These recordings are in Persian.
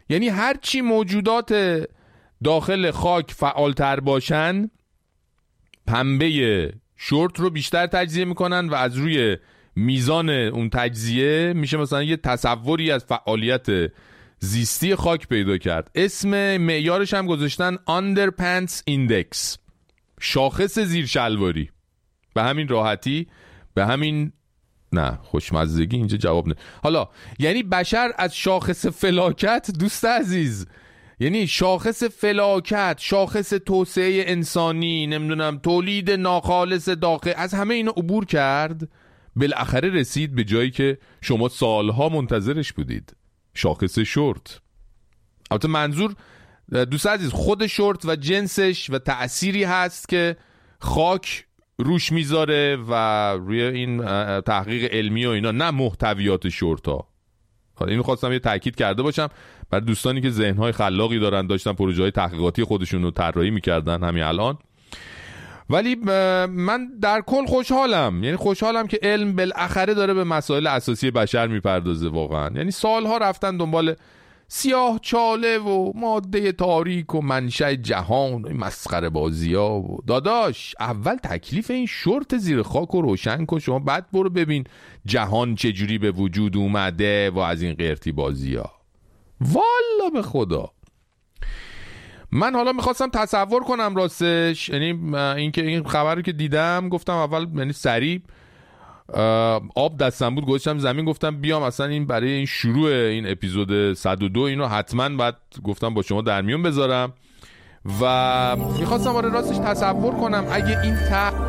یعنی هرچی موجودات داخل خاک فعالتر باشن پنبه شورت رو بیشتر تجزیه میکنن و از روی میزان اون تجزیه میشه مثلا یه تصوری از فعالیت زیستی خاک پیدا کرد. اسم معیارش هم گذاشتن Underpants Index، شاخص زیر شلواری. به همین راحتی، به همین نه خوشمزگی اینجا جواب نه. حالا یعنی بشر از شاخص فلاکت، دوست عزیز، یعنی شاخص فلاکت، شاخص توسعه انسانی، نمیدونم تولید ناخالص داخل، از همه اینا عبور کرد، بالاخره رسید به جایی که شما سالها منتظرش بودید، شاخص شورت. البته منظور دوست عزیز خود شورت و جنسش و تأثیری هست که خاک روش میذاره و روی این تحقیق علمی و اینا، نه محتویات شورت ها. اینو خواستم یه تاکید کرده باشم برای دوستانی که ذهن‌های خلاقی دارن، داشتن پروژه‌های تحقیقاتی خودشون رو طراحی می‌کردن همین الان. ولی من در کل خوشحالم، یعنی خوشحالم که علم بالاخره داره به مسائل اساسی بشر میپردازه واقعا. یعنی سالها رفتن دنبال سیاه چاله و ماده تاریک و منشأ جهان و این مسخره بازی‌ها و داداش اول تکلیف این شورت زیر خاک رو روشن کن شما، بعد برو ببین جهان چجوری به وجود اومده و از این قرتی بازی‌ها. والا به خدا من حالا میخواستم تصور کنم راستش، یعنی اینکه این خبر رو که دیدم گفتم اول یعنی سریع آب دستم بود گذاشتم زمین، گفتم بیام اصلا این برای این شروع این اپیزود 102 اینو حتما بعد گفتم با شما در میون بذارم و میخواستم آره راستش تصور کنم اگه این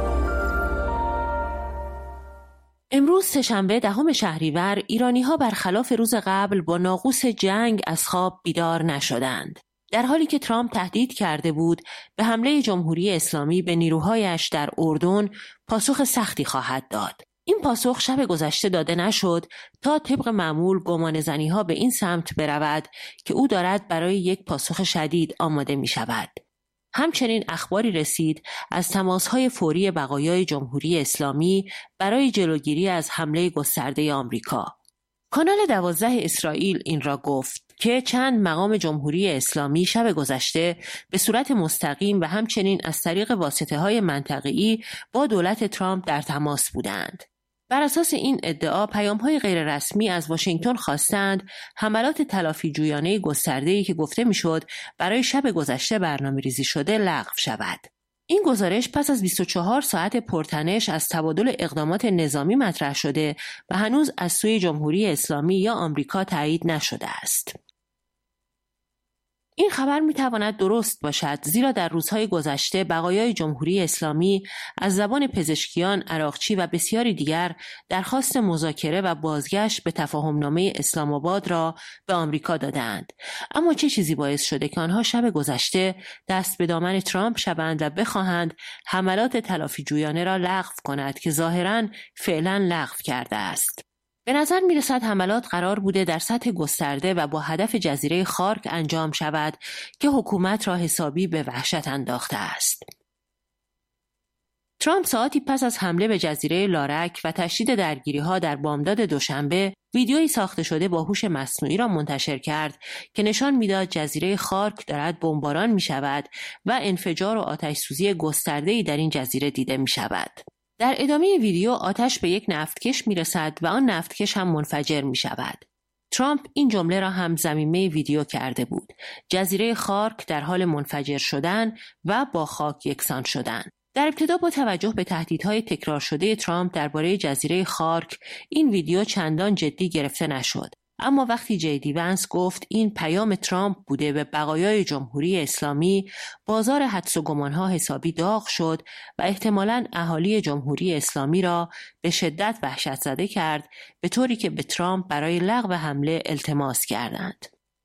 امروز سه‌شنبه 10 شهریور ایرانی‌ها برخلاف روز قبل با ناقوس جنگ از خواب بیدار نشدند. در حالی که ترامپ تهدید کرده بود به حمله جمهوری اسلامی به نیروهایش در اردن پاسخ سختی خواهد داد. این پاسخ شب گذشته داده نشد تا طبق معمول گمانه‌زنی‌ها به این سمت برود که او دارد برای یک پاسخ شدید آماده می‌شود. همچنین اخباری رسید از تماس‌های فوری بقایای جمهوری اسلامی برای جلوگیری از حمله گسترده آمریکا. کانال 12 اسرائیل این را گفت که چند مقام جمهوری اسلامی شب گذشته به صورت مستقیم و همچنین از طریق واسطه‌های منطقه‌ای با دولت ترامپ در تماس بودند. بر اساس این ادعا پیام‌های غیررسمی از واشنگتن خواستند حملات تلافی جویانه گسترده‌ای که گفته می‌شد برای شب گذشته برنامه‌ریزی شده لغو شود. این گزارش پس از 24 ساعت پرتنش از تبادل اقدامات نظامی مطرح شده و هنوز از سوی جمهوری اسلامی یا آمریکا تایید نشده است. این خبر میتواند درست باشد زیرا در روزهای گذشته بقایای جمهوری اسلامی از زبان پزشکیان، عراقچی و بسیاری دیگر درخواست مذاکره و بازگشت به تفاهمنامه اسلام آباد را به آمریکا دادند. اما چه چیزی باعث شده که آنها شب گذشته دست به دامن ترامپ شوند و بخواهند حملات تلافی جویانه را لغو کند که ظاهراً فعلاً لغو کرده است؟ به نظر می رسد حملات قرار بوده در سطح گسترده و با هدف جزیره خارک انجام شود که حکومت را حسابی به وحشت انداخته است. ترامپ ساعتی پس از حمله به جزیره لارک و تشدید درگیری‌ها در بامداد دوشنبه ویدیویی ساخته شده با هوش مصنوعی را منتشر کرد که نشان می‌داد جزیره خارک دارد بمباران می‌شود و انفجار و آتش‌سوزی گسترده‌ای در این جزیره دیده می‌شود. در ادامه ویدیو آتش به یک نفتکش میرسد و آن نفتکش هم منفجر می شود. ترامپ این جمله را هم ضمیمه ویدیو کرده بود: جزیره خارک در حال منفجر شدن و با خاک یکسان شدن. در ابتدا با توجه به تهدیدهای تکرار شده ترامپ درباره جزیره خارک این ویدیو چندان جدی گرفته نشد. اما وقتی جی ونس گفت این پیام ترامپ بوده به بقایای جمهوری اسلامی، بازار حدس و گمانها حسابی داغ شد و احتمالاً اهالی جمهوری اسلامی را به شدت وحشت زده کرد، به طوری که به ترامپ برای لغو حمله التماس کردند.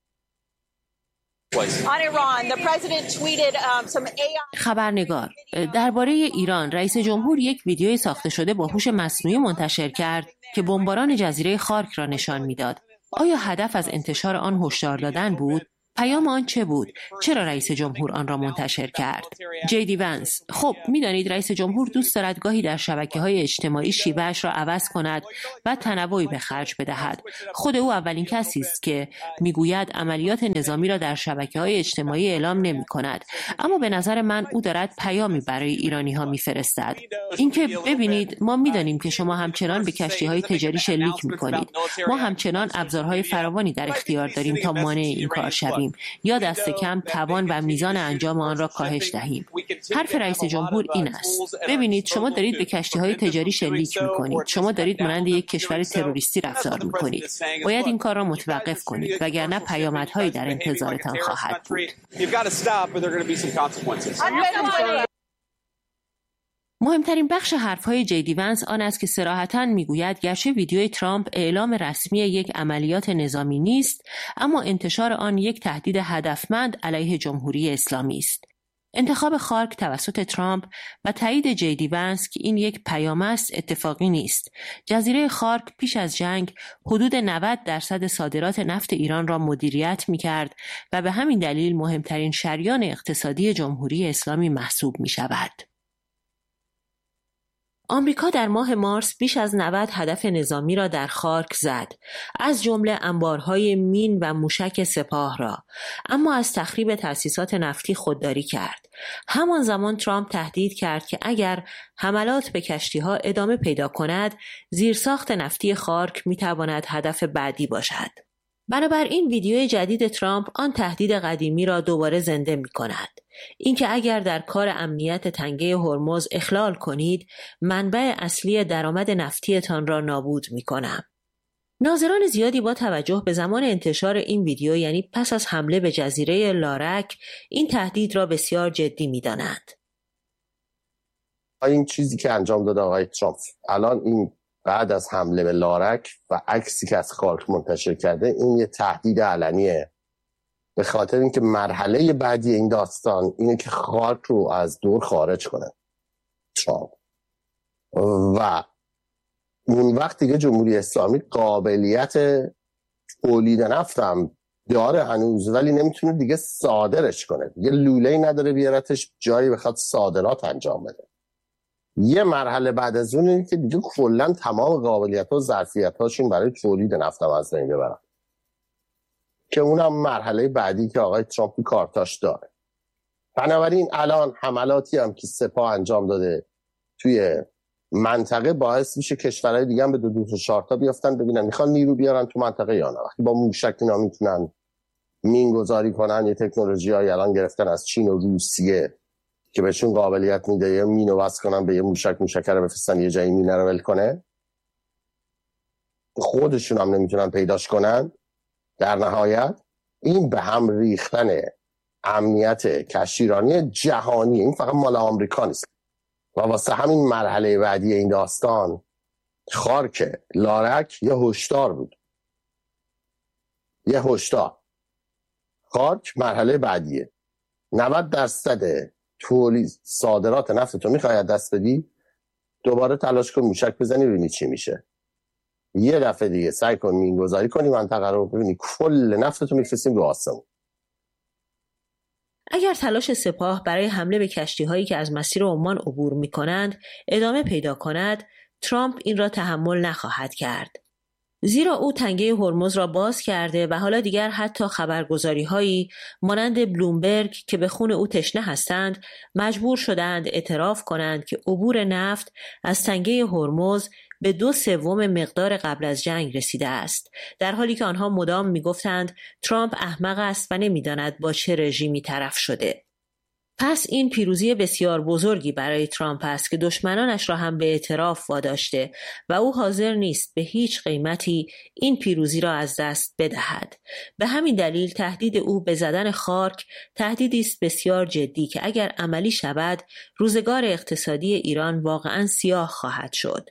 خبرنگار: درباره ایران، رئیس جمهور یک ویدیوی ساخته شده با هوش مصنوعی منتشر کرد که بمباران جزیره خارک را نشان می‌داد. آیا هدف از انتشار آن هشدار دادن بود؟ پیام آن چه بود؟ چرا رئیس جمهور آن را منتشر کرد؟ جی دی ونس: خب میدانید رئیس جمهور دوست دارد گاهی در شبکه‌های اجتماعی شیوهش را عوض کند و تنوعی به خرج بدهد. خود او اولین کسی است که میگوید عملیات نظامی را در شبکه‌های اجتماعی اعلام نمی‌کند، اما به نظر من او دارد پیامی برای ایرانی‌ها می‌فرستد. اینکه ببینید ما می‌دانیم که شما همچنان به کشتی‌های تجاری شلیک می‌کنید. ما همچنان ابزارهای فراوانی در اختیار داریم تا مانع این کار شویم یا دست کم توان و میزان انجام آن را کاهش دهیم. حرف رئیس جمهور این است: ببینید شما دارید به کشتی‌های تجاری شلیک می‌کنید. شما دارید مانند یک کشور تروریستی رفتار می‌کنید. باید این کار را متوقف کنید وگرنه پیامدهایی در انتظارتان خواهد بود. مهمترین بخش حرفهای جی دی ونس آن است که صراحتاً میگوید گرچه ویدیوی ترامپ اعلام رسمی یک عملیات نظامی نیست، اما انتشار آن یک تهدید هدفمند علیه جمهوری اسلامی است. انتخاب خارک توسط ترامپ و تایید جی دی ونس که این یک پیام است اتفاقی نیست. جزیره خارک پیش از جنگ حدود 90% صادرات نفت ایران را مدیریت می‌کرد و به همین دلیل مهمترین شریان اقتصادی جمهوری اسلامی محسوب می‌شود. آمریکا در ماه مارس بیش از 90 هدف نظامی را در خارک زد، از جمله انبارهای مین و موشک سپاه را، اما از تخریب تأسیسات نفتی خودداری کرد. همان زمان ترامپ تهدید کرد که اگر حملات به کشتی‌ها ادامه پیدا کند، زیرساخت نفتی خارک می‌تواند هدف بعدی باشد. بنابراین ویدیوی جدید ترامپ آن تهدید قدیمی را دوباره زنده می‌کند. اینکه اگر در کار امنیت تنگه هرمز اخلال کنید، منبع اصلی درآمد نفتیتان را نابود می‌کنم. ناظران زیادی با توجه به زمان انتشار این ویدیو، یعنی پس از حمله به جزیره لارک، این تهدید را بسیار جدی می‌دانند. این چیزی که انجام داد آقای ترامپ الان، این بعد از حمله به لارک و عکسی که از خارک منتشر کرده، این یه تهدید علنیه، به خاطر اینکه مرحله بعدی این داستان اینه که خارک رو از دور خارج کنه ترامپ، و اون وقت دیگه جمهوری اسلامی قابلیت تولید نفت هم داره هنوز، ولی نمیتونه دیگه صادرش کنه، دیگه لوله‌ای نداره بیارتش جایی بخواد صادرات انجام بده. یه مرحله بعد از اون اینه که دیگه کلا تمام قابلیت‌ها و ظرفیت‌هاشون برای تولید نفت هم از بین ببرن، که اونم مرحله بعدی که آقای ترامپ کارتاش داره. بنابراین الان حملاتی هم که سپاه انجام داده توی منطقه باعث میشه کشورهای دیگه هم به دو تا شارتا بیافتن ببینن میخوان نیرو بیارن تو منطقه یا نه. وقتی با موشک اینا میتونن مین گذاری کنن، یه تکنولوژی‌ای الان گرفتن از چین و روسیه که بهشون قابلیت میده یه مینو وصل کنن به یه موشک رو بفرستن یه جایی مینه رو ول کنه، خودشون هم نمیتونن پیداش کنن. در نهایت این به هم ریختن امنیت کشتیرانی جهانی، این فقط مال آمریکا نیست و واسه همین مرحله بعدی این داستان خارک لارک یه هشدار بود، یه هشدار. خارک مرحله بعدیه. 90% تولید صادرات نفت تو میخوای دست بدی، دوباره تلاش کن موشک بزنی ببینی چی میشه. یه دفعه دیگه سعی کن مینگذاری کنی منطقه رو، ببینی کل نفتتو میفرستیم رو آسمون. اگر تلاش سپاه برای حمله به کشتی‌هایی که از مسیر عمان عبور می‌کنند ادامه پیدا کند، ترامپ این را تحمل نخواهد کرد. زیرا او تنگه هرمز را باز کرده و حالا دیگر حتی خبرگزاری‌هایی مانند بلومبرگ که به خون او تشنه هستند مجبور شدند اعتراف کنند که عبور نفت از تنگه هرمز به 2/3 مقدار قبل از جنگ رسیده است، در حالی که آنها مدام می‌گفتند ترامپ احمق است و نمی‌داند با چه رژیمی طرف شده. پس این پیروزی بسیار بزرگی برای ترامپ است که دشمنانش را هم به اعتراف واداشته و او حاضر نیست به هیچ قیمتی این پیروزی را از دست بدهد. به همین دلیل تهدید او به زدن خارک تهدیدی است بسیار جدی که اگر عملی شود روزگار اقتصادی ایران واقعاً سیاه خواهد شد.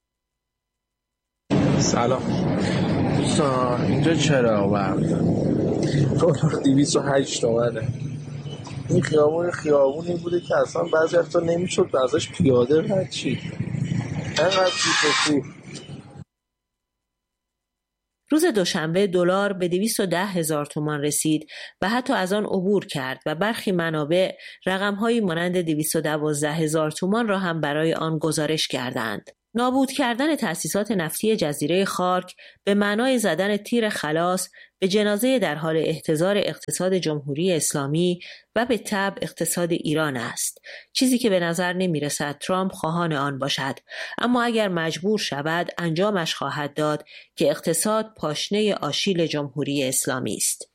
سلام دوستان، اینجا چرا برده؟ دلار 208 تومنه. این خیابونی بوده که اصلا بعضی وقتا نمیشد ازش پیاده رد چی. انقدر روز دوشنبه دلار به 210,000 تومان رسید و حتی از آن عبور کرد و برخی منابع رقم‌هایی مانند 212,000 تومان را هم برای آن گزارش کردند. نابود کردن تأسیسات نفتی جزیره خارک به معنای زدن تیر خلاص به جنازه در حال احتضار اقتصاد جمهوری اسلامی و به تبع اقتصاد ایران است، چیزی که به نظر نمی رسد ترامپ خواهان آن باشد، اما اگر مجبور شود انجامش خواهد داد که اقتصاد پاشنه آشیل جمهوری اسلامی است.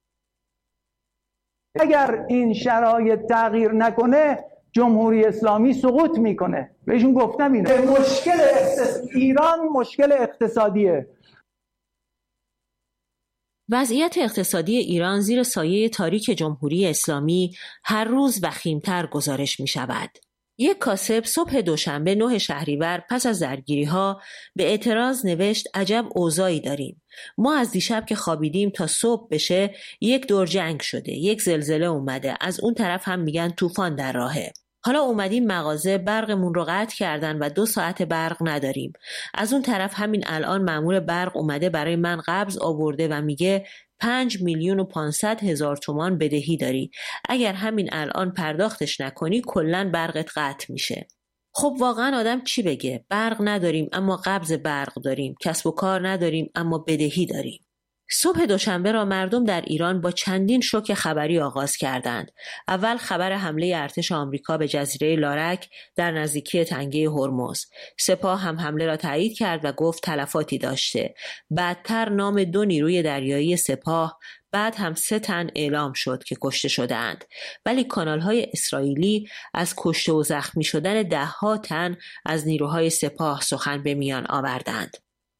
اگر این شرایط تغییر نکنه جمهوری اسلامی سقوط میکنه. بهشون گفتم اینه. ایران مشکل اقتصادیه. وضعیت اقتصادی ایران زیر سایه تاریک جمهوری اسلامی هر روز وخیم‌تر گزارش می شود. یک کاسب صبح دوشنبه 9 شهریور پس از درگیری‌ها به اعتراض نوشت عجب اوضاعی داریم. ما از دیشب که خوابیدیم تا صبح بشه یک دور جنگ شده، یک زلزله اومده، از اون طرف هم میگن طوفان در راهه. حالا اومدیم مغازه برقمون رو قطع کردن و 2 ساعت برق نداریم. از اون طرف همین الان مأمور برق اومده برای من قبض آورده و میگه 5,500,000 تومان بدهی داری. اگر همین الان پرداختش نکنی کلاً برقت قطع میشه. خب واقعا آدم چی بگه؟ برق نداریم اما قبض برق داریم، کسب و کار نداریم اما بدهی داریم. صبح دوشنبه را مردم در ایران با چندین شوک خبری آغاز کردند. اول خبر حمله ارتش آمریکا به جزیره لارک در نزدیکی تنگه هرمز. سپاه هم حمله را تایید کرد و گفت تلفاتی داشته. بعدتر نام 2 نیروی دریایی سپاه، بعد هم 3 تن اعلام شد که کشته شدند. ولی کانال‌های اسرائیلی از کشته و زخمی شدن 10 تن از نیروهای سپاه سخن به میان آوردند.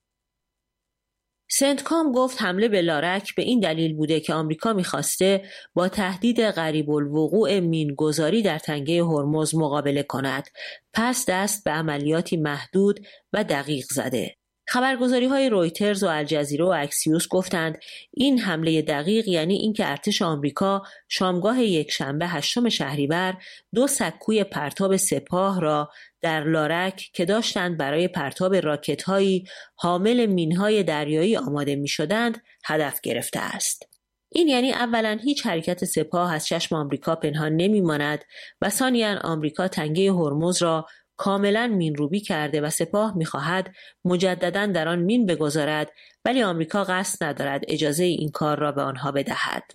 سنتکام گفت حمله به لارک به این دلیل بوده که آمریکا می‌خواسته با تهدید قریب الوقوع مین‌گذاری در تنگه هرمز مقابله کند، پس دست به عملیاتی محدود و دقیق زده. خبرگزاری‌های رویترز و الجزیره و اکسیوس گفتند این حمله دقیق یعنی اینکه ارتش آمریکا شامگاه یکشنبه 8 شهریور 2 سکوی پرتاب سپاه را در لارک که داشتند برای پرتاب راکت‌هایی حامل مین‌های دریایی آماده می‌شدند هدف گرفته است. این یعنی اولا هیچ حرکت سپاه از چشم آمریکا پنهان نمی‌ماند و ثانیاً آمریکا تنگه هرمز را کاملا مین‌روبی کرده و سپاه می‌خواهد مجدداً در آن مین بگذارد، ولی آمریکا قصد ندارد اجازه این کار را به آنها بدهد.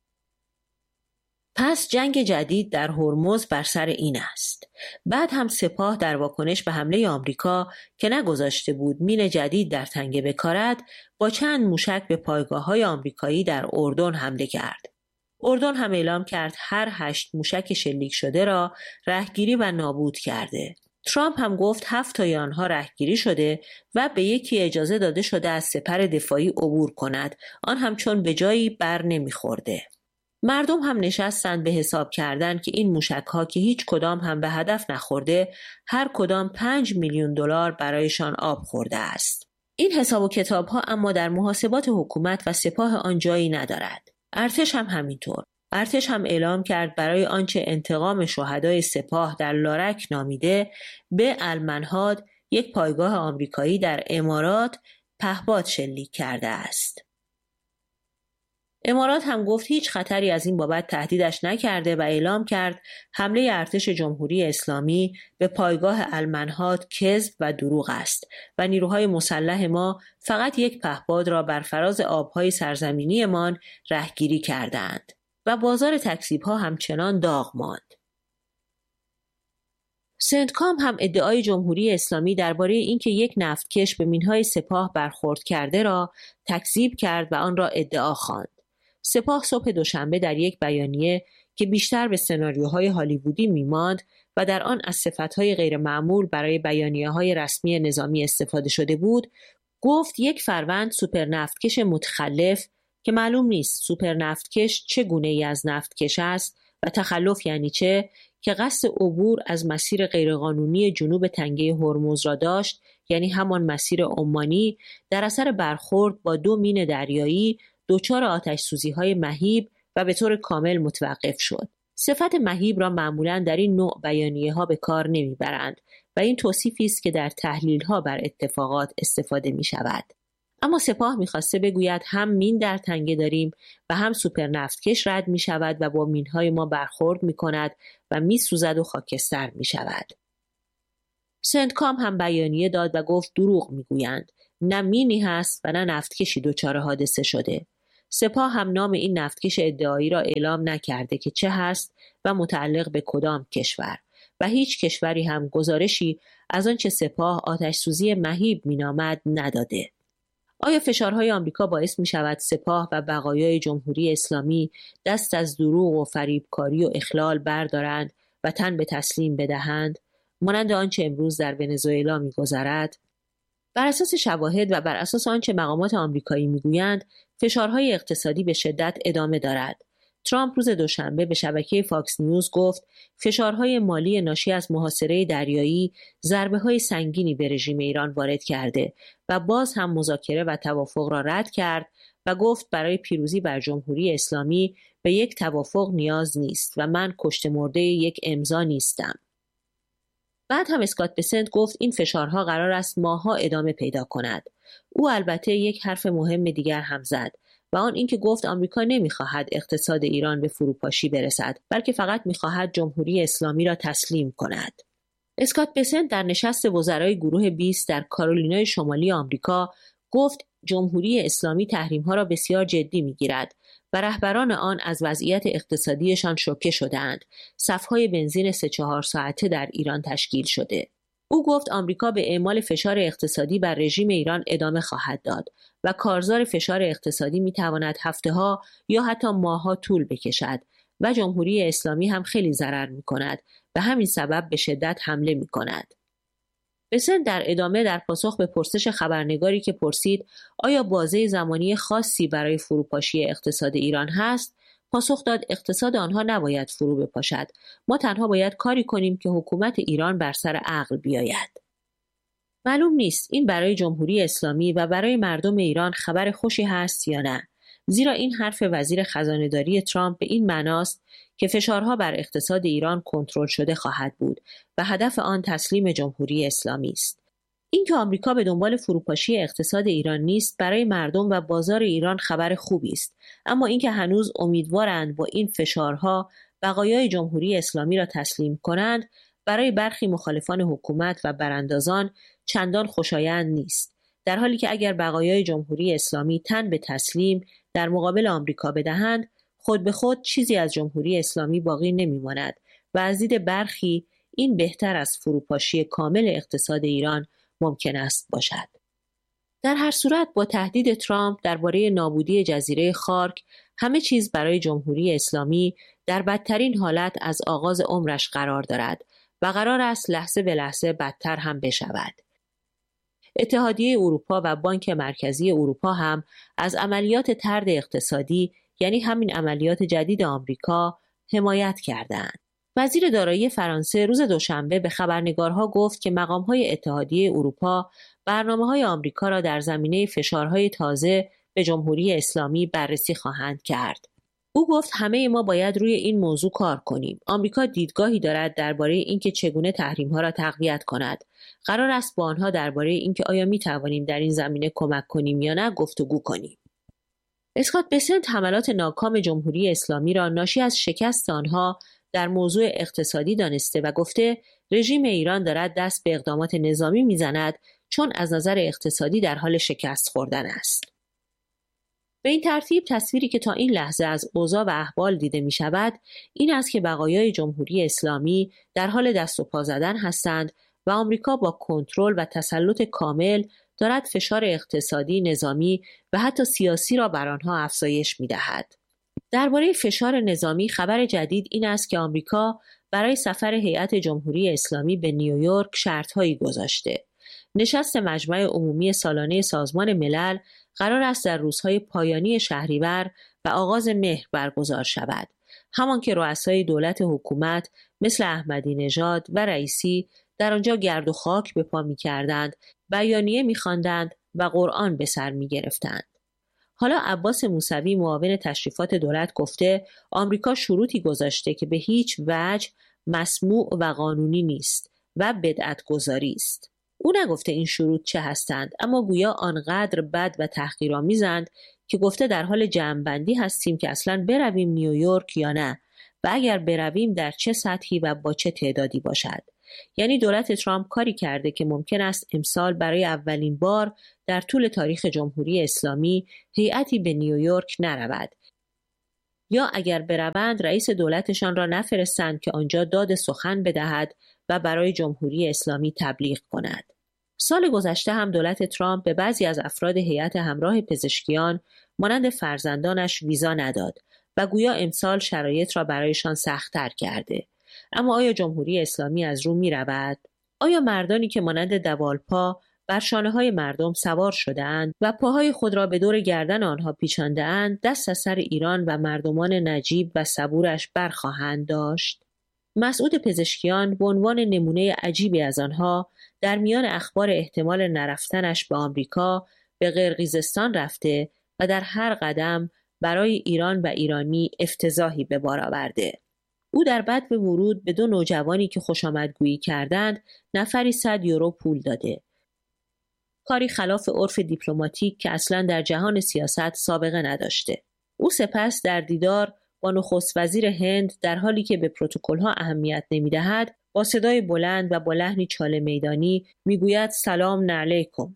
پس جنگ جدید در هرمز بر سر این است. بعد هم سپاه در واکنش به حمله آمریکا که نگذاشته بود مین جدید در تنگه بکارد، با چند موشک به پایگاه‌های آمریکایی در اردن حمله کرد. اردن هم اعلام کرد هر 8 موشک شلیک شده را رهگیری و نابود کرده. ترامپ هم گفت 7 تای آنها رهگیری شده و به یکی اجازه داده شده از سپر دفاعی عبور کند، آن هم چون به جایی بر نمیخورده. مردم هم نشستند به حساب کردن که این موشک‌ها که هیچ کدام هم به هدف نخورده، هر کدام 5 میلیون دلار برایشان آب خورده است. این حساب و کتاب‌ها اما در محاسبات حکومت و سپاه آن جایی ندارد. ارتش هم همینطور. ارتش هم اعلام کرد برای آنچه انتقام شهدای سپاه در لارک نامیده، به المنهاد یک پایگاه آمریکایی در امارات پهپاد شلیک کرده است. امارات هم گفت هیچ خطری از این بابت تهدیدش نکرده و اعلام کرد حمله ارتش جمهوری اسلامی به پایگاه المنهاد کذب و دروغ است و نیروهای مسلح ما فقط یک پهپاد را بر فراز آبهای سرزمینیمان رهگیری کردند و بازار تکذیب‌ها همچنان داغ ماند. سنتکام هم ادعای جمهوری اسلامی درباره اینکه یک نفتکش به مینهای سپاه برخورد کرده را تکذیب کرد و آن را ادعا خواند. سپاه صبح دوشنبه در یک بیانیه که بیشتر به سناریوهای هالیوودی میماند و در آن از صفتهای غیر معمول برای بیانیه‌های رسمی نظامی استفاده شده بود، گفت 1 فروند سوپر نفتکش متخلف که معلوم نیست سوپر نفتکش چه گونه ای از نفتکش است و تخلف یعنی چه، که قصد عبور از مسیر غیرقانونی جنوب تنگه هرمز را داشت، یعنی همان مسیر عمانی، در اثر برخورد با 2 مین دریایی دچار آتش سوزی‌های مهیب و به طور کامل متوقف شد. صفت مهیب را معمولاً در این نوع بیانیه‌ها به کار نمیبرند و این توصیفی است که در تحلیل‌ها بر اتفاقات استفاده می‌شود. اما سپاه می‌خواسته بگوید هم مین در تنگه داریم و هم سوپر نفتکش رد می‌شود و با مین‌های ما برخورد می‌کند و می‌سوزد و خاکستر می‌شود. سنتکام هم بیانیه داد و گفت دروغ می‌گویند. نه مینی هست و نه نفتکشی دچار حادثه شده. سپاه هم نام این نفتکش ادعایی را اعلام نکرده که چه هست و متعلق به کدام کشور و هیچ کشوری هم گزارشی از آنچه سپاه آتش سوزی مهیب مینامد نداده. آیا فشارهای آمریکا باعث می شود سپاه و بقایای جمهوری اسلامی دست از دروغ و فریبکاری و اخلال بردارند و تن به تسلیم بدهند مانند آنچه امروز در ونزوئلا می‌گذرد؟ بر اساس شواهد و بر اساس آنچه مقامات آمریکایی میگویند، فشارهای اقتصادی به شدت ادامه دارد. ترامپ روز دوشنبه به شبکه فاکس نیوز گفت فشارهای مالی ناشی از محاصره دریایی ضربه‌های سنگینی به رژیم ایران وارد کرده و باز هم مذاکره و توافق را رد کرد و گفت برای پیروزی بر جمهوری اسلامی به یک توافق نیاز نیست و من کشته مرده یک امضا نیستم. بعد هم اسکات بسنت گفت این فشارها قرار است ماه‌ها ادامه پیدا کند. او البته یک حرف مهم دیگر هم زد و آن اینکه گفت آمریکا نمی‌خواهد اقتصاد ایران به فروپاشی برسد، بلکه فقط می‌خواهد جمهوری اسلامی را تسلیم کند. اسکات بسنت در نشست وزرای گروه 20 در کارولینای شمالی آمریکا گفت جمهوری اسلامی تحریم‌ها را بسیار جدی می‌گیرد و رهبران آن از وضعیت اقتصادیشان شوکه شده‌اند. صف‌های بنزین 3-4 ساعته در ایران تشکیل شده. او گفت آمریکا به اعمال فشار اقتصادی بر رژیم ایران ادامه خواهد داد و کارزار فشار اقتصادی می‌تواند هفته‌ها یا حتی ماه‌ها طول بکشد و جمهوری اسلامی هم خیلی ضرر می‌کند و همین سبب به شدت حمله می‌کند. بسنت در ادامه در پاسخ به پرسش خبرنگاری که پرسید آیا بازه زمانی خاصی برای فروپاشی اقتصاد ایران هست، پاسخ داد اقتصاد آنها نباید فرو بپاشد. ما تنها باید کاری کنیم که حکومت ایران بر سر عقل بیاید. معلوم نیست این برای جمهوری اسلامی و برای مردم ایران خبر خوشی هست یا نه، زیرا این حرف وزیر خزانه‌داری ترامپ به این معناست که فشارها بر اقتصاد ایران کنترل شده خواهد بود و هدف آن تسلیم جمهوری اسلامی است. اینکه آمریکا به دنبال فروپاشی اقتصاد ایران نیست برای مردم و بازار ایران خبر خوبی است، اما اینکه هنوز امیدوارند با این فشارها بقایای جمهوری اسلامی را تسلیم کنند برای برخی مخالفان حکومت و براندازان چندان خوشایند نیست، در حالی که اگر بقایای جمهوری اسلامی تن به تسلیم در مقابل آمریکا بدهند خود به خود چیزی از جمهوری اسلامی باقی نمی‌ماند و از دید برخی این بهتر از فروپاشی کامل اقتصاد ایران ممکن است باشد. در هر صورت با تهدید ترامپ درباره نابودی جزیره خارک همه چیز برای جمهوری اسلامی در بدترین حالت از آغاز عمرش قرار دارد و قرار است لحظه به لحظه بدتر هم بشود. اتحادیه اروپا و بانک مرکزی اروپا هم از عملیات طرد اقتصادی یعنی همین عملیات جدید آمریکا حمایت کردند. وزیر دارایی فرانسه روز دوشنبه به خبرنگارها گفت که مقام‌های اتحادیه اروپا برنامه‌های آمریکا را در زمینه فشارهای تازه به جمهوری اسلامی بررسی خواهند کرد. او گفت همه ما باید روی این موضوع کار کنیم. آمریکا دیدگاهی دارد درباره اینکه چگونه تحریم‌ها را تقویت کند. قرار است با آنها درباره اینکه آیا می‌توانیم در این زمینه کمک کنیم یا نه گفتگو کنیم. اسکات بسنت حملات ناکام جمهوری اسلامی را ناشی از شکست آنها در موضوع اقتصادی دانسته و گفته رژیم ایران دارد دست به اقدامات نظامی میزند چون از نظر اقتصادی در حال شکست خوردن است. به این ترتیب تصویری که تا این لحظه از اوضاع و احوال دیده می شود این است که بقایای جمهوری اسلامی در حال دست و پا زدن هستند و آمریکا با کنترل و تسلط کامل دارد فشار اقتصادی، نظامی و حتی سیاسی را بر آنها افزایش می دهد. درباره فشار نظامی خبر جدید این است که آمریکا برای سفر هیئت جمهوری اسلامی به نیویورک شرط‌هایی گذاشته. نشست مجمع عمومی سالانه سازمان ملل قرار است در روزهای پایانی شهریور و آغاز مهر برگزار شود. همان که رؤسای دولت حکومت مثل احمدی نژاد و رئیسی در آنجا گرد و خاک به پا می‌کردند، بیانیه می‌خواندند و قرآن به سر می‌گرفتند. حالا عباس موسوی معاون تشریفات دولت گفته آمریکا شروطی گذاشته که به هیچ وجه مسموع و قانونی نیست و بدعت‌گذاری است. او نگفته این شروط چه هستند، اما گویا آنقدر بد و تحقیرآمیزند که گفته در حال جمع‌بندی هستیم که اصلاً برویم نیویورک یا نه و اگر برویم در چه سطحی و با چه تعدادی باشد. یعنی دولت ترامپ کاری کرده که ممکن است امسال برای اولین بار در طول تاریخ جمهوری اسلامی هیئتی به نیویورک نرود، یا اگر بروند رئیس دولتشان را نفرستند که آنجا داد سخن بدهد و برای جمهوری اسلامی تبلیغ کند. سال گذشته هم دولت ترامپ به بعضی از افراد هیئت همراه پزشکیان مانند فرزندانش ویزا نداد و گویا امسال شرایط را برایشان سخت‌تر کرده. اما آیا جمهوری اسلامی از رو می رود؟ آیا مردانی که مانند دوالپا بر شانه‌های مردم سوار شده‌اند و پاهای خود را به دور گردن آنها پیچانده‌اند دست از سر ایران و مردمان نجیب و صبورش برخواهند داشت؟ مسعود پزشکیان به عنوان نمونه عجیبی از آنها در میان اخبار احتمال نرفتنش به آمریکا به قرقیزستان رفته و در هر قدم برای ایران و ایرانی افتضاحی به بار آورده. او در بدو ورود به 2 نوجوانی که خوشامدگویی کردند نفری 100 یورو پول داده. کاری خلاف عرف دیپلماتیک که اصلاً در جهان سیاست سابقه نداشته. او سپس در دیدار با نخست وزیر هند در حالی که به پروتکل‌ها اهمیت نمی‌دهد با صدای بلند و با لحنی چاله میدانی میگوید سلام علیکم.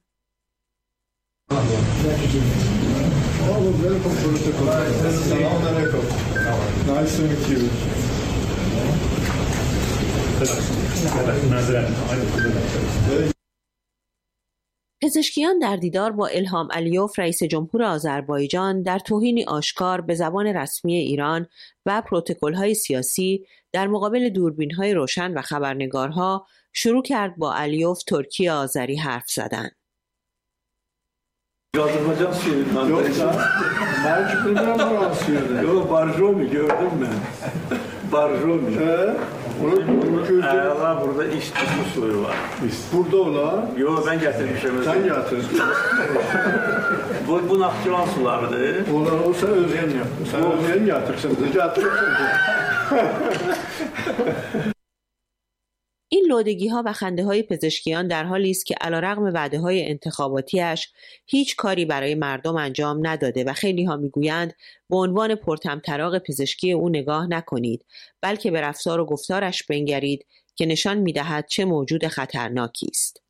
پزشکیان در دیدار با الهام علیوف رئیس جمهور آذربایجان در توهینی آشکار به زبان رسمی ایران و پروتکل‌های سیاسی در مقابل دوربین‌های روشن و خبرنگارها شروع کرد با علیوف ترکی آذری حرف زدن. Azerbaycan suyundan yoksa belki bilmem buranın suyunu. Yok Barjomi gördüm ben. Barjomi. Bunu gördüm. Allah burada içtiği suyu var. Burada olan? Yok ben getirmişim. Sen getirdin. Bu Naxçıvan sularıdır. Onlar olsa özgen yaptın. Sen özgen getirsin. Getirsin. این لودگی‌ها و خنده‌های پزشکیان در حالی است که علیرغم وعده‌های انتخاباتیش هیچ کاری برای مردم انجام نداده و خیلی‌ها می‌گویند به عنوان پرطمطراق پزشکی او نگاه نکنید، بلکه به رفتار و گفتارش بنگرید که نشان می‌دهد چه موجود خطرناکی است.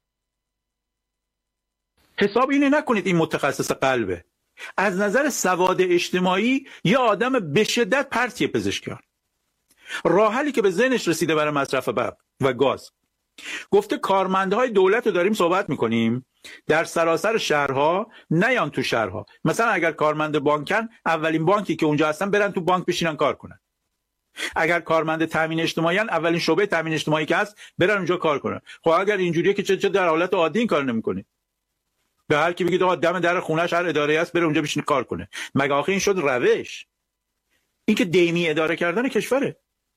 حساب اینه نکنید این متخصص قلبه. از نظر سواد اجتماعی یه آدم به شدت پرتیه پزشکیان. راه حلی که به ذهنش رسیده برای مصرف برق و گاز، گفته کارمندهای دولت رو داریم صحبت میکنیم در سراسر شهرها، نیان تو شهرها. مثلا اگر کارمند بانکن، اولین بانکی که اونجا هستن برن تو بانک بشینن کار کنن. اگر کارمند تامین اجتماعی ان، اولین شعبه تامین اجتماعی که هست برن اونجا کار کنن. خب اگر اینجوریه که چه در حالت عادی این کار نمیکنید؟ به هر کی بگید آقا دم در خونه‌اش هر اداره است بره اونجا بشینه کار کنه. مگه آخه این شد روش؟ این که دیمی اداره کردن کشوره.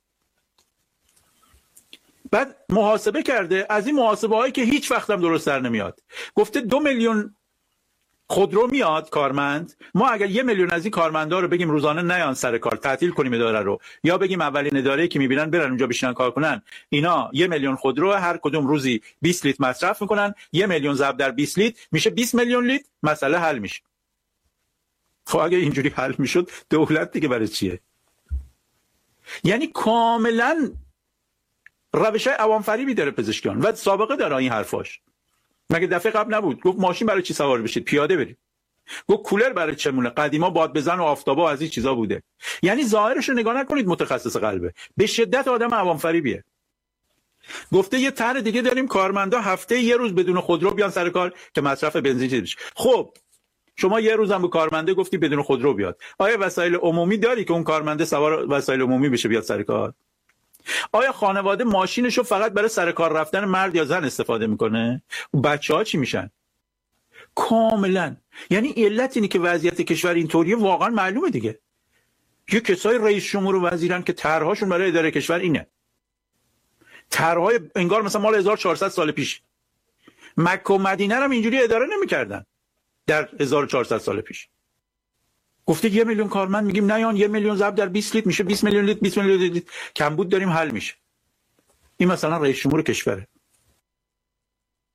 بعد محاسبه کرده از این محاسبه هایی که هیچ وقت هم درست در نمیاد. گفته 2 میلیون خودرو میاد کارمند، ما اگر 1 میلیون از این کارمندا رو بگیم روزانه نیان سر کار، تعطیل کنیم اداره رو، یا بگیم اولین اداره که میبینن برن اونجا بشینن کار کنن، اینا 1 میلیون خودرو هر کدوم روزی 20 لیتر مصرف میکنن، 1 میلیون ضرب در 20 لیتر میشه 20 میلیون لیتر، مسئله حل میشه. خب اگه اینجوری حل میشد دولت دیگه برای چیه؟ یعنی کاملا روش‌های عوام فریبی داره پزشکیان و سابقه داره این حرفاش. مگه دفعه قبل نبود گفت ماشین برای چی سوار بشید، پیاده برید. گفت کولر برای چه مونه، قدیما باد بزن و آفتابا از این چیزا بوده. یعنی ظاهرش رو نگاه نکنید، متخصص قلبه، به شدت آدم عوام فریبیه. گفته یه طرح دیگه داریم کارمندا هفته یه روز بدون خودرو بیان سر کار که مصرف بنزین چیز بشه. خب شما یه روزم به کارمنده گفتی بدون خودرو بیاد، آیا وسایل عمومی داری که اون کارمنده سوار وسایل عمومی بشه بیاد سر کار؟ آیا خانواده ماشینشو فقط برای سر کار رفتن مرد یا زن استفاده میکنه؟ بچه‌ها چی میشن؟ کاملا. یعنی علت اینه که وضعیت کشور اینطوریه واقعا معلومه دیگه. یه کسای رئیس جمهور و وزیران که طرحهاشون برای اداره کشور اینه، طرحهای انگار مثلا مال 1400 سال پیش. مکه و مدینه رو اینجوری اداره نمیکردن در 1400 سال پیش. گفته 1 میلیون کارمند، میگیم نیان 1 میلیون ضرب در 20 لیتر میشه 20 میلیون لیتر، 20 میلیون لیتر کمبود داریم حل میشه. این مثلا رئیس جمهور کشوره.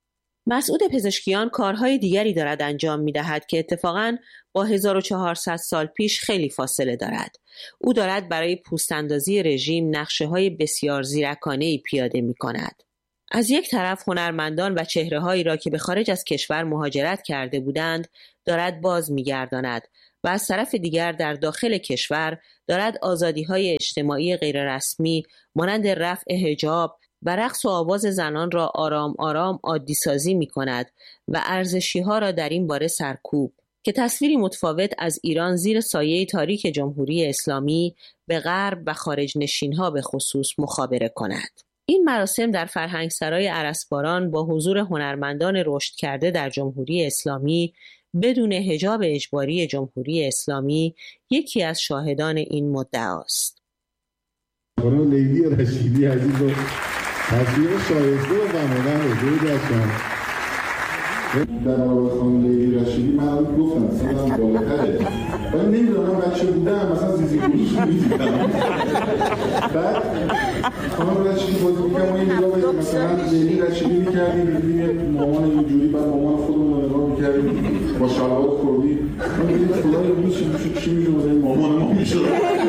مسعود پزشکیان کارهای دیگری دارد انجام می‌دهد که اتفاقاً با 1400 سال پیش خیلی فاصله دارد. او دارد برای پوست‌اندازی رژیم نقشه‌های بسیار زیرکانه‌ای پیاده می‌کند. از یک طرف هنرمندان و چهره‌هایی را که به خارج از کشور مهاجرت کرده بودند دارد باز می‌گرداند و از طرف دیگر در داخل کشور دارد آزادی‌های اجتماعی غیررسمی مانند رفع حجاب و رقص و آواز زنان را آرام آرام عادی سازی می کند و ارزشی ها را در این باره سرکوب که تصویری متفاوت از ایران زیر سایه تاریک جمهوری اسلامی به غرب و خارج نشین ها به خصوص مخابره کند. این مراسم در فرهنگسرای ارسباران با حضور هنرمندان رشد کرده در جمهوری اسلامی بدون حجاب اجباری جمهوری اسلامی یکی از شاهدان این مدعاست. خانم لیلی رشیدی عزیز و تصویر شایسته و فرمودن حضور داشتن. در مورد خانم لیلی رشیدی من گفتم سنم بالاتره ولی نمیدونم بچه بودم مثلا زیزی گوش میدیدم. بعد خانم رشیدی بازی میکنم و این نگاه مثلا لیلی رشیدی میکردیم میبینیم مامان اینجوری بعد مامان خودمون رو نگاه میکردیم با شلوات کردی من میدید خدای میشه چی میشه بوده مامان ما میشه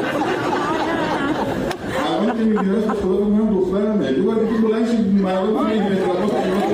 الان که میگیرست به خدا بگم دخترمه دو باید دیگه بلند شد مردم رو این اطلاقات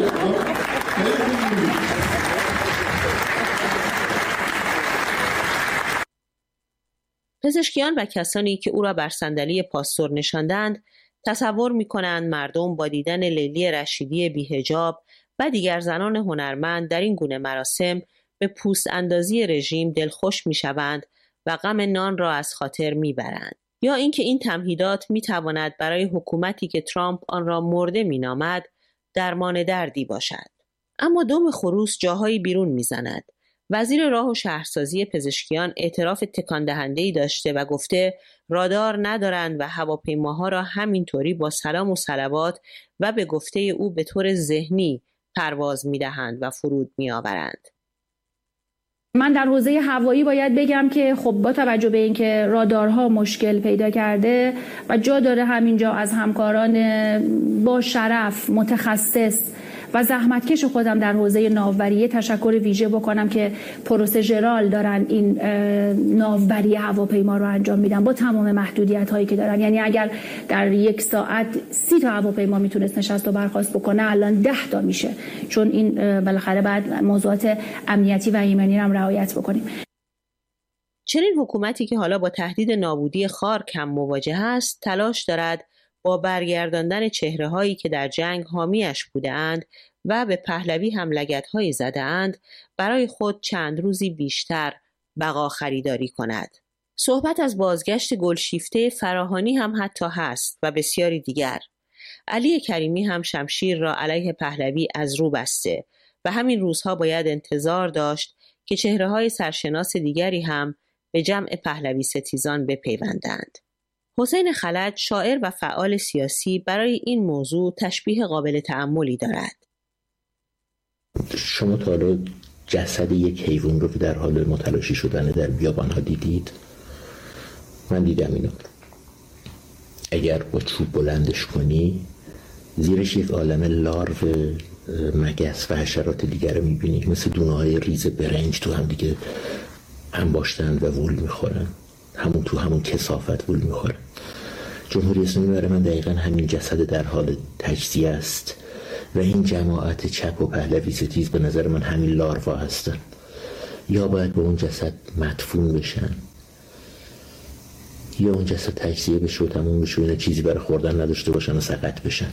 پزشکیان و کسانی که او را بر صندلی پاستور نشاندند تصور می‌کنند مردم با دیدن لیلی رشیدی بی‌حجاب و دیگر زنان هنرمند در این گونه مراسم به پوست اندازی رژیم دلخوش می‌شوند و غم نان را از خاطر می‌برند. یا اینکه این تمهیدات می‌تواند برای حکومتی که ترامپ آن را مرده می‌نامد درمان دردی باشد. اما دم خروس جاهایی بیرون می‌زند. وزیر راه و شهرسازی پزشکیان اعتراف تکان دهنده‌ای داشته و گفته رادار ندارند و هواپیماها را همینطوری با سلام و صلوات و به گفته او به طور ذهنی پرواز می‌دهند و فرود می‌آورند. من در حوزه هوایی باید بگم که خب با توجه به اینکه رادارها مشکل پیدا کرده و جا داره همینجا از همکاران با شرف متخصص و زحمتکش خودم در حوزه ناوبری تشکر ویژه بکنم که پروسژرال دارن این ناوبری هواپیما رو انجام میدن با تمام محدودیت هایی که دارن. یعنی اگر در یک ساعت 30 تا هواپیما میتونست نشست و برخاست بکنه الان 10 تا میشه، چون این بالاخره بعد موضوعات امنیتی و ایمنی هم رعایت بکنیم. چنین حکومتی که حالا با تهدید نابودی خارک هم مواجه است تلاش دارد با برگرداندن چهره‌هایی که در جنگ حامیش بودند و به پهلوی هم لگدهایی زده‌اند برای خود چند روزی بیشتر بقا خریداری کند. صحبت از بازگشت گلشیفته فراهانی هم حتی هست و بسیاری دیگر. علی کریمی هم شمشیر را علیه پهلوی از رو بسته و همین روزها باید انتظار داشت که چهره‌های سرشناس دیگری هم به جمع پهلوی ستیزان بپیوندند. حسین خلج شاعر و فعال سیاسی برای این موضوع تشبیه قابل تأملی دارد. شما تا حالا جسد یک حیوان رو که در حال متلاشی شدن در بیابان‌ها دیدید؟ من دیدم اینو. اگر با چوب بلندش کنی زیرش یک عالم لارو مگس و حشرات دیگر رو می‌بینی مثل دونه‌های ریز برنج تو هم دیگه هم باشتن و وول می‌خورن. همون کثافت وول میخوره. جمهوری اسلامی برای من دقیقا همین جسد در حال تجزیه است و این جماعت چپ و پهلوی ستیز به نظر من همین لاروا هستن. یا باید به اون جسد مدفون بشن یا اون جسد تجزیه بشه و تموم بشه و اینا چیزی برای خوردن نداشته باشن و سقط بشن.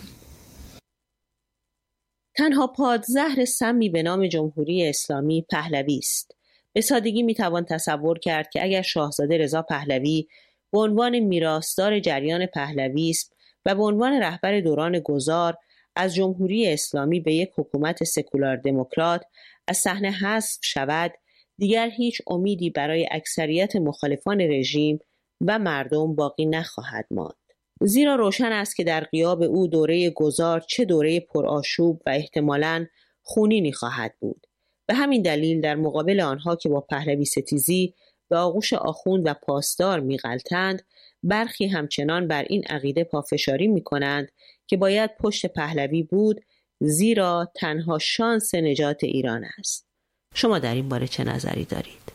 تنها پادزهر سمی به نام جمهوری اسلامی پهلوی است. به سادگی میتوان تصور کرد که اگر شاهزاده رضا پهلوی به عنوان میراثدار جریان پهلویسم و به عنوان رهبر دوران گذار از جمهوری اسلامی به یک حکومت سکولار دموکرات از صحنه حذف شود، دیگر هیچ امیدی برای اکثریت مخالفان رژیم و مردم باقی نخواهد ماند. زیرا روشن است که در غیاب او دوره گذار چه دوره پرآشوب و احتمالاً خونینی خواهد بود. به همین دلیل در مقابل آنها که با پهلوی ستیزی به آغوش آخوند و پاسدار می‌غلطند، برخی همچنان بر این عقیده پافشاری می‌کنند که باید پشت پهلوی بود زیرا تنها شانس نجات ایران است. شما در این باره چه نظری دارید؟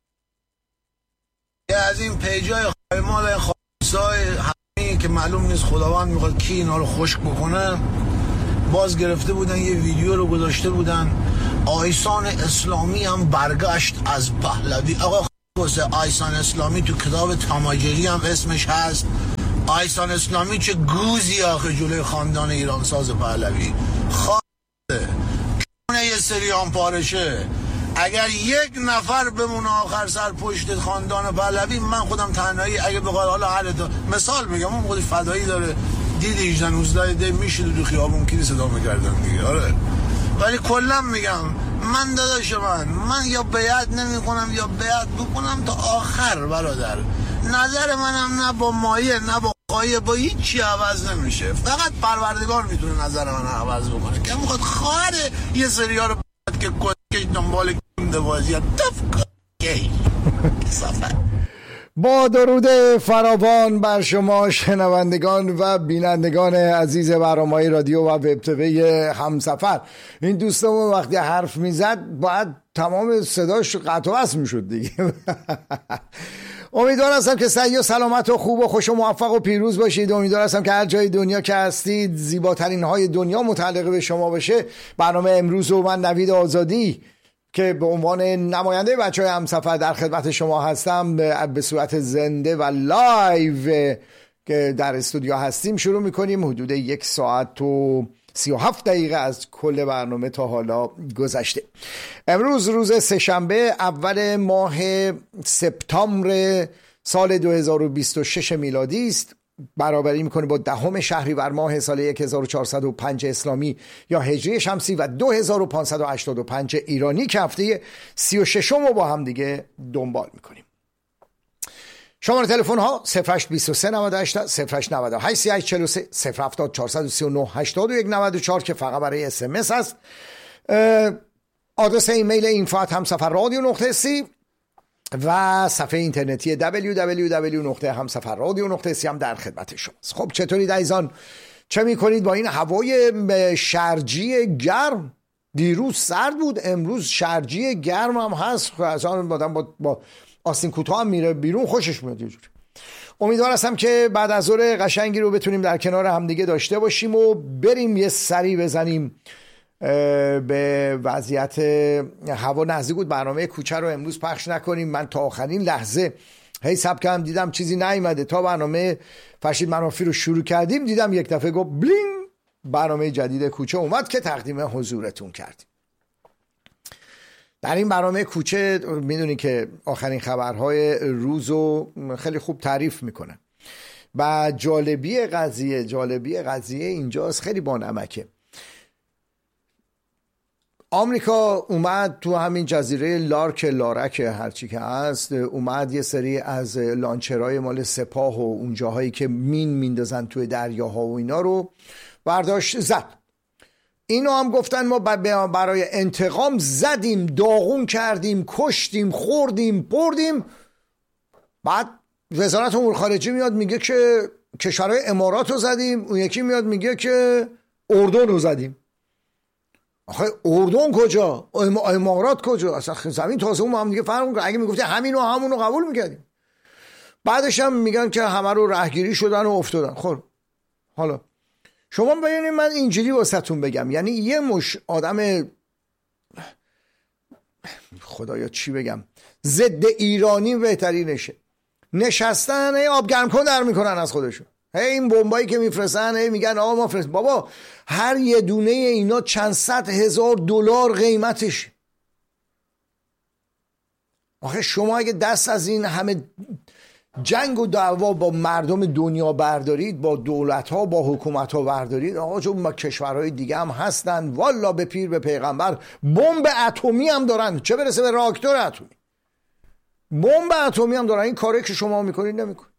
از این پیجای مال خالصای همین که معلوم نیست خداوند میخواد کی اینا رو خشک بکنه، باز گرفته بودن یه ویدیو رو گذاشته بودن آیسان اسلامی هم برگشت از پهلوی. آقا آیسان اسلامی تو کتاب تماجری هم اسمش هست. آیسان اسلامی چه گوزی آخه جلوی خاندان ایرانساز پهلوی خواهده کنه یه سری هم پارشه. اگر یک نفر بمونه آخر سر پشت خاندان پهلوی، من خودم تنهایی اگه بخواد حالا هر مثال میگم اون خودی فدایی داره دیدی 18 19 دی میشید تو خیابون کی صدا میکردن دیگه. آره ولی کلا میگم من داداش من یا بیعت نمی کنم یا بیعت بکنم تا آخر برادر. نظر منم نه با مایه نه با قایه با هیچی عوض نمیشه. فقط پروردگار میتونه نظر من عوض بکنه که میخواد خواهر یه سری ها رو که کش دنبال دوازی تفکه صفر. با درود فراوان بر شما شنوندگان و بینندگان عزیز برنامه‌های رادیو و وب تیوی همسفر. این دوستمون وقتی حرف میزد باید تمام صداش قطع و وصل میشد دیگه. امیدوار هستم که صحیح و سلامت و خوب و خوش و موفق و پیروز باشید. امیدوار هستم که هر جای دنیا که هستید زیباترین های دنیا متعلق به شما باشه. برنامه امروز رو من نوید آزادی که به عنوان نماینده بچه‌های همسفر در خدمت شما هستم به صورت زنده و لایو که در استودیو هستیم شروع میکنیم. حدود 1 ساعت و 37 دقیقه از کل برنامه تا حالا گذشته. امروز روز سه‌شنبه اول ماه سپتامبر سال 2026 میلادی است. برابری میکنه با 10 شهریور ماه سال 1405 اسلامی یا هجری شمسی و 2585 ایرانی که هفته 36 رو با هم دیگه دنبال میکنیم. شماره تلفن ها 0823 98 0898 3843 070 439 8194 که فقط برای SMS هست. آدرس ایمیل info@hamsafarradio.si و صفحه اینترنتی www.hamsafarradio.si هم در خدمت شماست. خب چطورید عزیزان؟ چه میکنید با این هوای شرجی گرم؟ دیروز سرد بود، امروز شرجی گرم هم هست. اصلا با آستین کوتاه هم میره بیرون خوشش میاد یه جوری. امیدوار هستم که بعد از ظهر قشنگی رو بتونیم در کنار همدیگه داشته باشیم و بریم یه سری بزنیم به وضعیت هوا. نزدیک بود برنامه کوچه رو امروز پخش نکنیم. من تا آخرین لحظه هی ساب کردم دیدم چیزی نیومده. تا برنامه فرشید منافی رو شروع کردیم دیدم یک دفعه گفت بلینگ برنامه جدید کوچه اومد که تقدیم حضورتون کردیم. در این برنامه کوچه میدونی که آخرین خبرهای روز رو خیلی خوب تعریف میکنه و جالبی قضیه اینجاست خیلی بانمکه. آمریکا اومد تو همین جزیره لارک هرچی که هست، اومد یه سری از لانچرهای مال سپاه و اون جاهایی که میندازن توی دریاها و اینا رو برداشت زد. اینو هم گفتن ما برای انتقام زدیم، داغون کردیم، کشتیم، خوردیم، بردیم. بعد وزارت امور خارجه میاد میگه که کشورهای امارات رو زدیم، اون یکی میاد میگه که اردن رو زدیم. آخه اردن کجا؟ امارات کجا؟ اصلا زمین تازه اون هم دیگه فرق میکنه. اگه میگفتی همونو قبول میکردیم. بعدش هم میگن که همه رو رهگیری شدن و افتادن. خب حالا شما ببینید من اینجوری واسهتون بگم، یعنی یه مش آدم خدایا چی بگم ضد ایرانی بهترینشه نشستن آب گرم کن در میکنن از خودشون. این بمبایی که میفرستن میگن آقا ما فرست. بابا هر یه دونه اینا چند صد هزار دلار قیمتش. آخه شما اگه دست از این همه جنگ و دعوا با مردم دنیا بردارید، با دولت ها با حکومت ها بردارید، آقا چون کشورهای دیگه هم هستن والا به پیر به پیغمبر بمب اتمی هم دارن، چه برسه به راکتور اتمی. بمب اتمی هم دارن. این کاری که شما میکنید نمیکنید.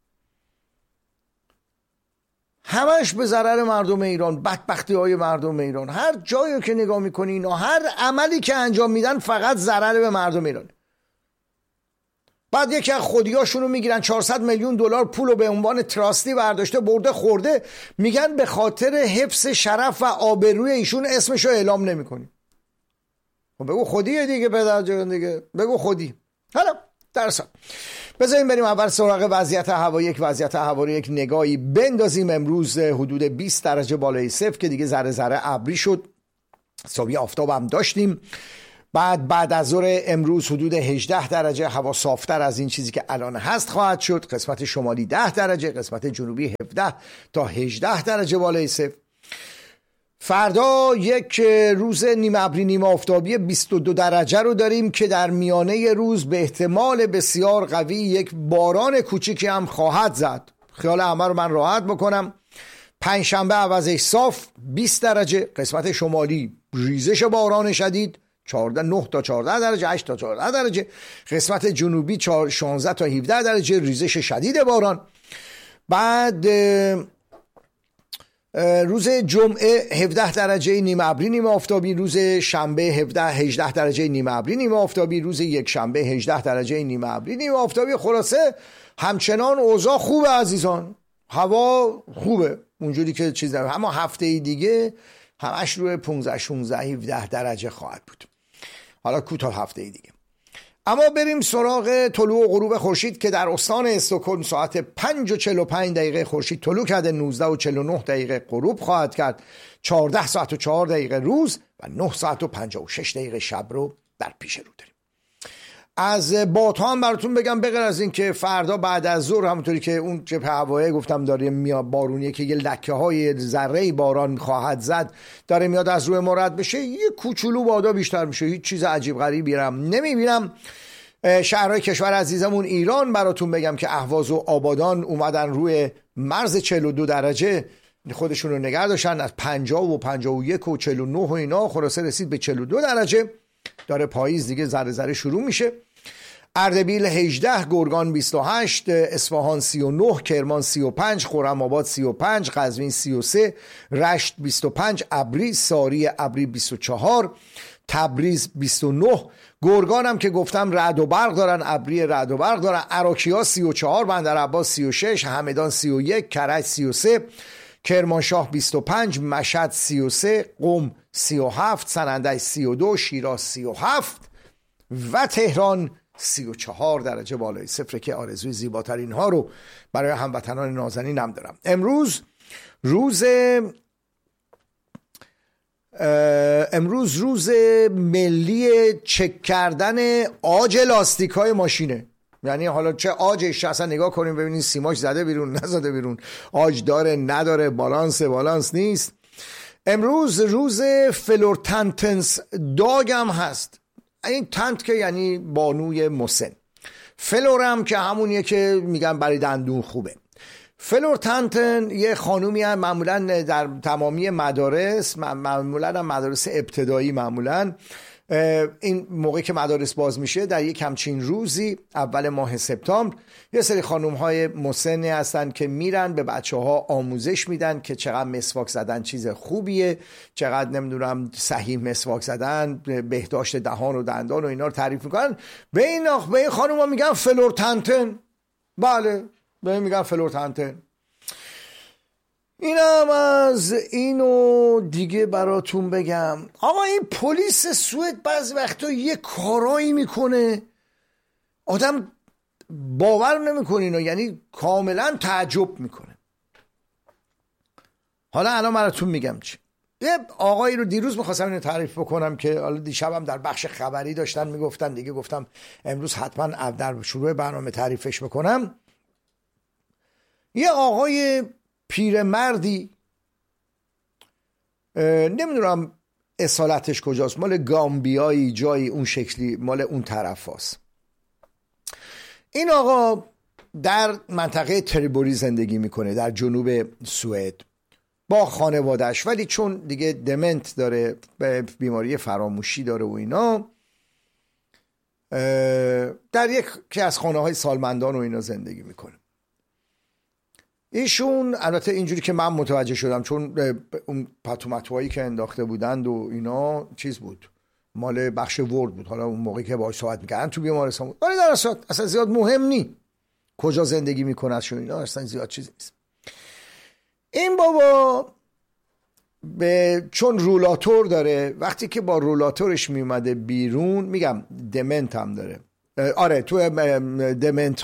همش به ضرر مردم ایران، بدبختی های مردم ایران. هر جایی که نگاه میکنین و هر عملی که انجام میدن فقط ضرر به مردم ایران. بعد یکی از خودیاشون رو میگیرن 400 میلیون دلار پول رو به عنوان تراستی برداشته برده خورده، میگن به خاطر حفظ شرف و آبروی ایشون اسمش رو اعلام نمی‌کنیم. بگو خودیه دیگه پدر جان دیگه، بگو خودی. حالا درسا بذاریم بریم اول سراغ وضعیت هوایی یک نگاهی بندازیم. امروز حدود 20 درجه بالای صفر که دیگه ذره ذره ابری شد، صبحی آفتاب هم داشتیم. بعد از ظهر امروز حدود 18 درجه، هوا صافتر از این چیزی که الان هست خواهد شد. قسمت شمالی 10 درجه، قسمت جنوبی 17 تا 18 درجه بالای صفر. فردا یک روز نیمه ابری نیمه آفتابی 22 درجه رو داریم که در میانه روز به احتمال بسیار قوی یک باران کوچیکی هم خواهد زد. خیال همه رو من راحت بکنم. پنجشنبه عوضش صاف 20 درجه، قسمت شمالی ریزش باران شدید 9 تا 14 درجه، 8 تا 14 درجه، قسمت جنوبی 16 تا 17 درجه ریزش شدید باران. بعد روز جمعه 17 درجه نیمه ابری نیمه آفتابی، روز شنبه 18 درجه نیمه ابری نیمه آفتابی، روز یک شنبه 18 درجه نیمه ابری نیمه آفتابی. خلاصه همچنان اوضاع خوبه عزیزان، هوا خوبه اونجوری که چیز داره. اما هفته دیگه همش روی 15 16 17 درجه خواهد بود. حالا کوتاه هفته دیگه. اما بریم سراغ طلوع و غروب خورشید که در استان استکهلم ساعت 5:45 دقیقه خورشید طلوع کرده، 19:49 دقیقه غروب خواهد کرد. 14 ساعت و 4 دقیقه روز و 9 ساعت و 56 دقیقه شب رو در پیش رو داریم. از بادها هم براتون بگم، بغیر از این که فردا بعد از ظهر همونطوری که اون جبهه هوایی گفتم داره میاد بارونیه که یه لکه های ذره باران خواهد زد داره میاد از روی ما رد بشه، یه کوچولو بادا بیشتر میشه، هیچ چیز عجیب غریبی هم نمیبینم. شهرهای کشور عزیزمون ایران براتون بگم که اهواز و آبادان اومدن روی مرز 42 درجه خودشون رو نگه داشتن، از 50 و 51 و 49 و اینا خلاصه رسید به 42 درجه. داره پاییز دیگه ذره ذره شروع میشه. اردبیل 18، گرگان 28، اصفهان 39، کرمان 35، خرم‌آباد 35، قزوین 33، رشت 25، ابری ساری ابری 24، تبریز 29. گرگان هم که گفتم رعد و برق دارن، ابری رعد و برق دارن. عراقی‌ها 34، بندرعباس 36، همدان 31، کرج 33، کرمانشاه 25، مشهد 33، قم 37، سنندج 32، شیراز 37 و تهران 34 درجه بالای صفر که آرزوی زیباترین ها رو برای هموطنان نازنینم دارم. امروز روز ملی چک کردن آج لاستیک های ماشینه. یعنی حالا چه آجش اصلا نگاه کنیم ببینید سیماش زده بیرون نزده بیرون، آج داره نداره، بالانس نیست. امروز روز فلورتنتنس داگ هم هست. این تنت که یعنی بانوی مسن، فلورم که همونیه که میگن برای دندون خوبه. فلورتنتن یه خانومی هم معمولا در تمامی مدارس، معمولا هم مدارس ابتدایی، معمولا این موقع که مدارس باز میشه در یک همچین روزی اول ماه سپتامبر یه سری خانوم های مسنی هستن که میرن به بچه ها آموزش میدن که چقدر مسواک زدن چیز خوبیه، چقدر نمیدونم صحیح مسواک زدن، بهداشت دهان و دندان و اینا رو تعریف میکنن. به این خانوم ها میگن فلورتنتن. بله به این میگن فلورتنتن. اینم از اینو دیگه براتون بگم. آقا این پلیس سوئد بعضی وقتا یه کارایی میکنه آدم باور نمیکنه اینو، یعنی کاملا تعجب میکنه. حالا الان براتون میگم چی. یه آقایی رو دیروز میخواستم اینو تعریف بکنم که حالا دیشبم در بخش خبری داشتن میگفتن دیگه، گفتم امروز حتما در شروع برنامه تعریفش بکنم. یه آقای پیرمردی، نمیدونم اصالتش کجاست، مال گامبیایی جایی اون شکلی، مال اون طرف هست. این آقا در منطقه تریبوری زندگی میکنه در جنوب سوئد با خانوادهش، ولی چون دیگه دمنت داره، بیماری فراموشی داره و اینا، در یکی از خانه های سالمندان و اینا زندگی میکنه. ایشون البته اینجوری که من متوجه شدم، چون اون پتومتوهایی که انداخته بودند و اینا چیز بود، مال بخش ورد بود، حالا اون موقعی که باهاش صحبت می‌کردن تو بیمارستان بود، ولی در اصلا زیاد مهم نی کجا زندگی میکنه شون، اینا اصلا زیاد چیزی نیست. این بابا چون رولاتور داره، وقتی که با رولاتورش میومده بیرون، میگم دمنت هم داره، آره تو دمنت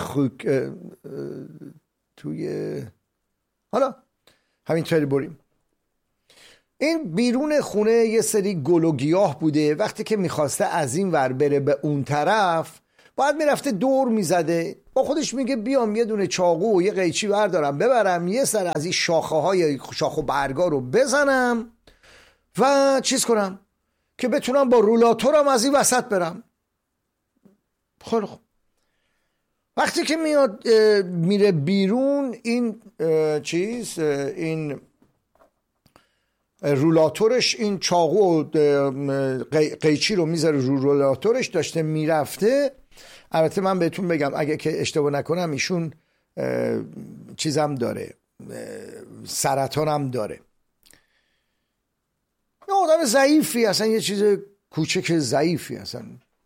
توی حالا همینطوری بریم. این بیرون خونه یه سری گل و گیاه بوده، وقتی که میخواسته از این ور بره به اون طرف باید میرفته دور میزده، با خودش میگه بیام یه دونه چاقو و یه قیچی بردارم ببرم یه سر از این شاخ و برگا رو بزنم و چیز کنم که بتونم با رولاتورم از این وسط برم. خیلی خوب. وقتی که میاد میره بیرون، این این رولاتورش، این چاقو و قیچی رو میذاره رو رولاتورش، داشته میرفته. البته من بهتون بگم اگه که اشتباه نکنم ایشون چیزم داره، سرطانم داره. یه آدم ضعیفی، اصلا یه چیز کوچک ضعیفی، اصلا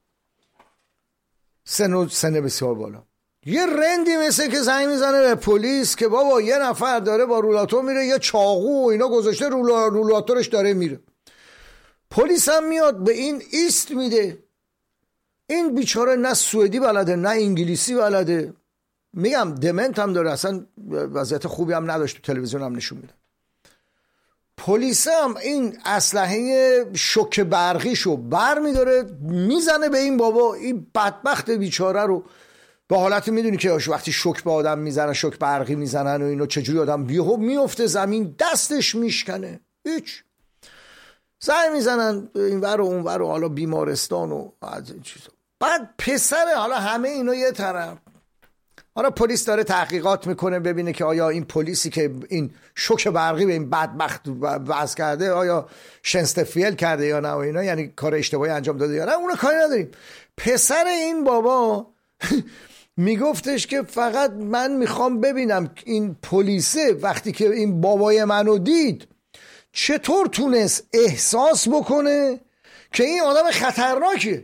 سن بسیار بالا. یه رندی مثل که زنگ میزنه به پلیس که بابا یه نفر داره با رولاتور میره، یه چاقو و اینا گذاشته رولاتورش داره میره. پلیس هم میاد به این ایست میده. این بیچاره نه سوئدی بلده نه انگلیسی بلده، میگم دمنت هم داره، اصلا وضعیت خوبی هم نداشت، تو تلویزیون هم نشون میده. پلیس هم این اسلحه شوک برقیشو بر میداره میزنه به این بابا، این بدبخت بیچاره رو به حالت میدونی که وقتی شوک به آدم میزنن، شوک برقی میزنن و اینو چجوری آدم بیهو میفته زمین، دستش میشکنه، هیچ زنگ میزنن این ور و اون ور و حالا بیمارستان و از این چیزا. بعد پسر، حالا همه اینا یه طرف، حالا پلیس داره تحقیقات میکنه ببینه که آیا این پلیسی که این شوک برقی به این بدبخت وضع کرده آیا شنستفیل کرده یا نه و اینا، یعنی کار اشتباهی انجام داده یا نه، اونو کاری نداریم. پسر این بابا میگفتش که فقط من میخوام ببینم این پلیسه وقتی که این بابای منو دید چطور تونست احساس بکنه که این آدم خطرناکه،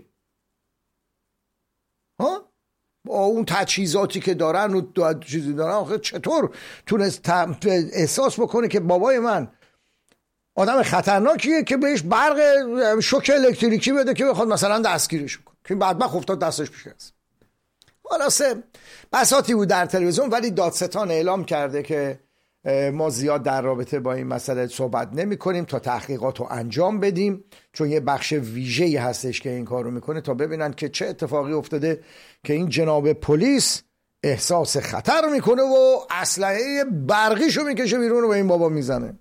ها؟ با اون تجهیزاتی که دارن و چیزی دارن، آخه چطور تونست احساس بکنه که بابای من آدم خطرناکیه که بهش برق شوک الکتریکی بده که بخواد مثلا دستگیرش کنه، که بدبخت افتاد دستش بشکست. خلاصه بساطی بود در تلویزیون، ولی دادستان اعلام کرده که ما زیاد در رابطه با این مسئله صحبت نمی کنیم تا تحقیقات رو انجام بدیم، چون یه بخش ویژه‌ای هستش که این کار رو میکنه تا ببینن که چه اتفاقی افتاده که این جناب پلیس احساس خطر میکنه و اسلحه برقیشو میکشه بیرون و به این بابا میزنه.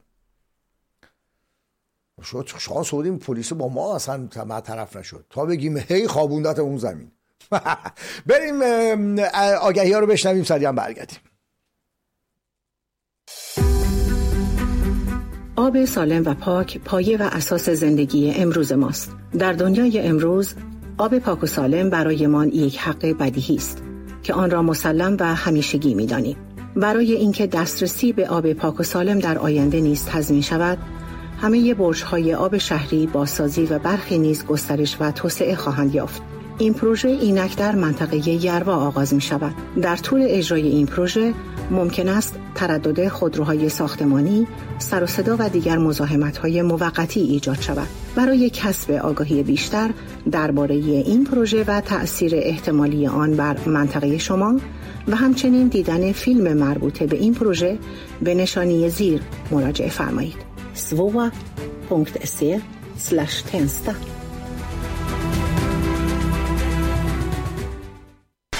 شانس بودیم پلیس با ما اصلا طرف نشد تا بگیم هی خوابوندت اون زمین. بریم آگهی ها رو بشنویم، سریعا برگردیم. آب سالم و پاک پایه و اساس زندگی امروز ماست. در دنیای امروز آب پاک و سالم برای ما یک حق بدیهی است که آن را مسلم و همیشگی می‌دانیم. برای اینکه دسترسی به آب پاک و سالم در آینده نیز تضمین شود، همه برج‌های آب شهری بازسازی و برخی نیز گسترش و توسعه خواهند یافت. این پروژه اینک در منطقه یروا آغاز می شود. در طول اجرای این پروژه ممکن است تردد خودروهای ساختمانی، سر و صدا و دیگر مزاحمت‌های موقتی ایجاد شود. برای کسب آگاهی بیشتر درباره این پروژه و تأثیر احتمالی آن بر منطقه شما و همچنین دیدن فیلم مربوط به این پروژه به نشانی زیر مراجعه فرمایید. svoa.se/tensta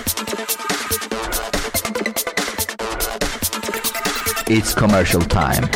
It's commercial time.